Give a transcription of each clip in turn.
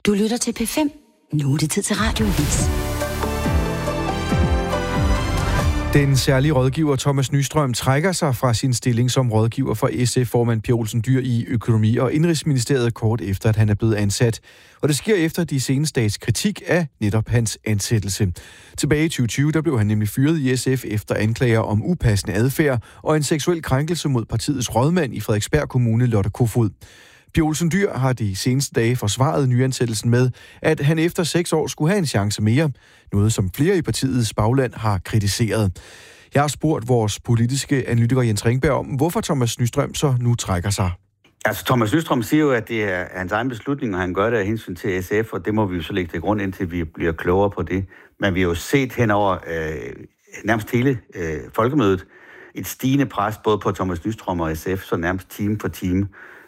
Du lytter til P5. Nu er det tid til Radioavis. Den særlige rådgiver Thomas Nystrøm trækker sig fra sin stilling som rådgiver for SF-formand Pia Olsen Dyhr i Økonomi- og Indenrigsministeriet kort efter, at han er blevet ansat. Og det sker efter de seneste dages kritik af netop hans ansættelse. Tilbage i 2020, der blev han nemlig fyret i SF efter anklager om upassende adfærd og en seksuel krænkelse mod partiets rådmand i Frederiksberg Kommune, Lotte Kofod. Pia Olsen Dyhr har de seneste dage forsvaret nyansættelsen med, at han efter 6 år skulle have en chance mere. Noget, som flere i partiets bagland har kritiseret. Jeg har spurgt vores politiske analytiker Jens Ringberg om, hvorfor Thomas Nystrøm så nu trækker sig. Altså, Thomas Nystrøm siger jo, at det er hans egen beslutning, og han gør det af hensyn til SF, og det må vi jo så lægge til grund, indtil vi bliver klogere på det. Men vi har jo set henover nærmest hele folkemødet et stigende pres, både på Thomas Nystrøm og SF, så nærmest time for time,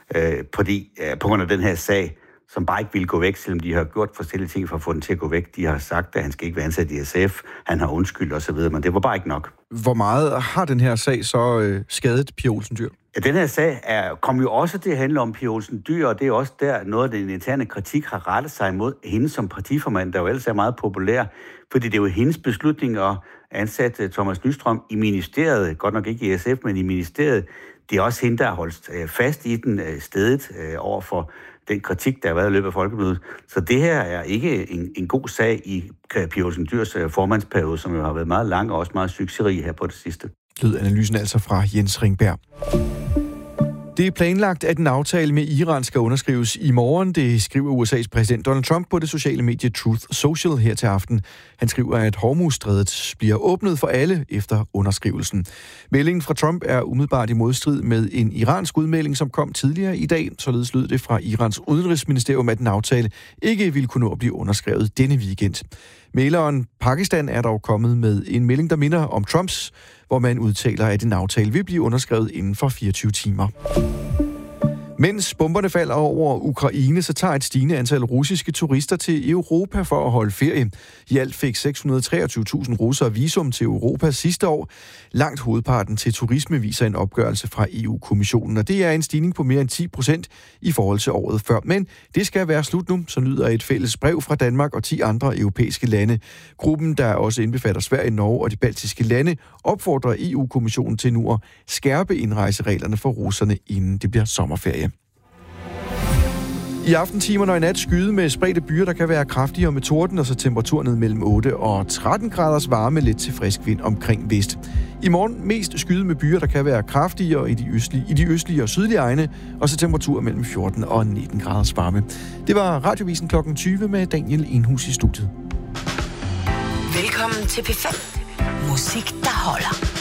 på grund af den her sag, som bare ikke ville gå væk, selvom de har gjort forskellige ting for at få den til at gå væk. De har sagt, at han skal ikke være ansat i SF, han har undskyldt osv., men det var bare ikke nok. Hvor meget har den her sag så skadet Pia Olsen Dyhr? Ja, den her sag kom jo også til at handle om Pia Olsen Dyhr, og det er også der noget af den interne kritik har rettet sig imod hende som partiformand, der jo ellers er meget populær, fordi det er jo hendes beslutning at ansætte Thomas Nystrøm i ministeriet, godt nok ikke i SF, men i ministeriet. Det er også hende, der har holdt fast i den stedet over for den kritik, der har været i løbet af folkemødet. Så det her er ikke en god sag i Pia Olsen Dyhrs formandsperiode, som jo har været meget lang og også meget succesrig her på det sidste. Lød analysen altså fra Jens Ringberg. Det er planlagt, at en aftale med Iran skal underskrives i morgen. Det skriver USA's præsident Donald Trump på det sociale medie Truth Social her til aften. Han skriver, at Hormuzstrædet bliver åbnet for alle efter underskrivelsen. Meldingen fra Trump er umiddelbart i modstrid med en iransk udmelding, som kom tidligere i dag. Således lød det fra Irans udenrigsministerium, at en aftale ikke ville kunne nå at blive underskrevet denne weekend. Mægleren Pakistan er dog kommet med en melding, der minder om Trumps, hvor man udtaler, at en aftale vil blive underskrevet inden for 24 timer. Mens bomberne falder over Ukraine, så tager et stigende antal russiske turister til Europa for at holde ferie. I alt fik 623.000 russere visum til Europa sidste år. Langt hovedparten til turisme viser en opgørelse fra EU-kommissionen, og det er en stigning på mere end 10% i forhold til året før. Men det skal være slut nu, så lyder et fælles brev fra Danmark og 10 andre europæiske lande. Gruppen, der også indbefatter Sverige, Norge og de baltiske lande, opfordrer EU-kommissionen til nu at skærpe indrejsereglerne for russerne, inden det bliver sommerferie. I aftentimerne og i nat skyde med spredte byer, der kan være kraftigere med torden, og så temperatur ned mellem 8 og 13 graders varme, lidt til frisk vind omkring vest. I morgen mest skyde med byer, der kan være kraftigere i de østlige og sydlige egne, og så temperatur mellem 14 og 19 graders varme. Det var Radiovisen kl. 20 med Daniel Enhus i studiet. Velkommen til P5. Musik, der holder.